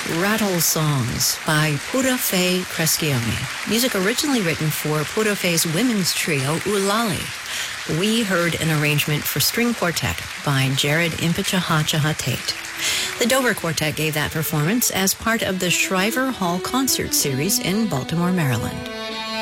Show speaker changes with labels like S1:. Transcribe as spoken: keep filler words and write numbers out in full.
S1: Rattle Songs by Pura Fé Crescione. Music originally written for Pura Fé's women's trio, Ulali. We heard an arrangement for string quartet by Jared Impichahachaha Tate. The Dover Quartet gave that performance as part of the Shriver Hall Concert Series in Baltimore, Maryland.